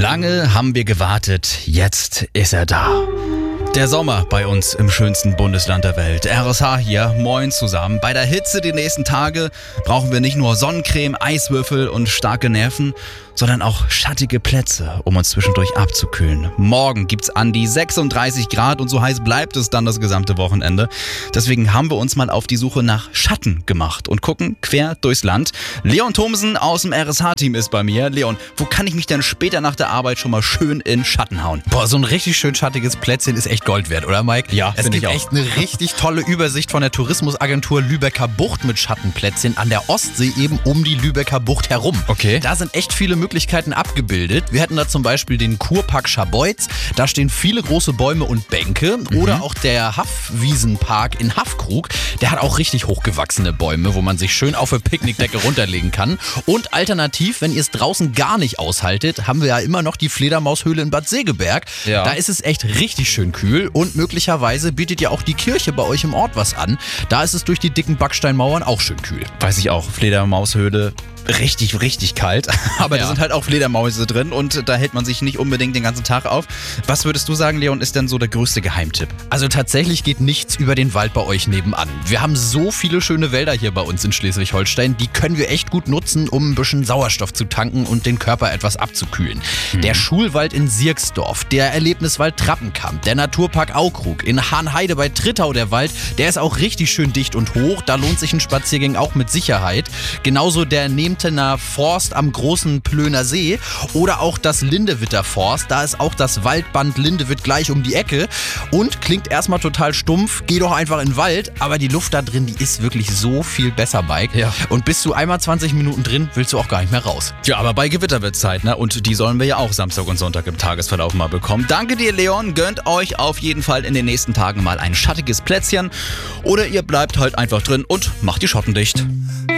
Lange haben wir gewartet, jetzt ist er da. Der Sommer bei uns im schönsten Bundesland der Welt. RSH hier, moin zusammen. Bei der Hitze die nächsten Tage brauchen wir nicht nur Sonnencreme, Eiswürfel und starke Nerven, sondern auch schattige Plätze, um uns zwischendurch abzukühlen. Morgen gibt's an die 36 Grad und so heiß bleibt es dann das gesamte Wochenende. Deswegen haben wir uns mal auf die Suche nach Schatten gemacht und gucken quer durchs Land. Leon Thomsen aus dem RSH-Team ist bei mir. Leon, wo kann ich mich denn später nach der Arbeit schon mal schön in Schatten hauen? Boah, so ein richtig schön schattiges Plätzchen ist echt Gold wert, oder Mike? Ja, es gibt echt eine richtig tolle Übersicht von der Tourismusagentur Lübecker Bucht mit Schattenplätzchen an der Ostsee eben um die Lübecker Bucht herum. Okay. Da sind echt viele Möglichkeiten abgebildet. Wir hätten da zum Beispiel den Kurpark Scharbeutz. Da stehen viele große Bäume und Bänke. Oder auch der Haffwiesenpark in Haffkrug. Der hat auch richtig hochgewachsene Bäume, wo man sich schön auf eine Picknickdecke runterlegen kann. Und alternativ, wenn ihr es draußen gar nicht aushaltet, haben wir ja immer noch die Fledermaushöhle in Bad Segeberg. Ja. Da ist es echt richtig schön kühl und möglicherweise bietet ja auch die Kirche bei euch im Ort was an. Da ist es durch die dicken Backsteinmauern auch schön kühl. Weiß ich auch, Fledermaushöhle. Richtig kalt, aber da sind halt auch Fledermäuse drin und da hält man sich nicht unbedingt den ganzen Tag auf. Was würdest du sagen, Leon, ist denn so der größte Geheimtipp? Also tatsächlich geht nichts über den Wald bei euch nebenan. Wir haben so viele schöne Wälder hier bei uns in Schleswig-Holstein, die können wir echt gut nutzen, um ein bisschen Sauerstoff zu tanken und den Körper etwas abzukühlen. Der Schulwald in Sierksdorf, der Erlebniswald Trappenkamp, der Naturpark Aukrug, in Hahnheide bei Trittau der Wald, der ist auch richtig schön dicht und hoch, da lohnt sich ein Spaziergang auch mit Sicherheit. Genauso der Nehmtener Forst am großen Plöner See oder auch das Lindewitter Forst, da ist auch das Waldband Lindewitt gleich um die Ecke und klingt erstmal total stumpf, geh doch einfach in den Wald, aber die Luft da drin, die ist wirklich so viel besser, Mike. Ja. Und bist du einmal 20 Minuten drin, willst du auch gar nicht mehr raus. Ja, aber bei Gewitter wird Zeit, ne? Und die sollen wir ja auch Samstag und Sonntag im Tagesverlauf mal bekommen. Danke dir, Leon. Gönnt euch auf jeden Fall in den nächsten Tagen mal ein schattiges Plätzchen oder ihr bleibt halt einfach drin und macht die Schotten dicht.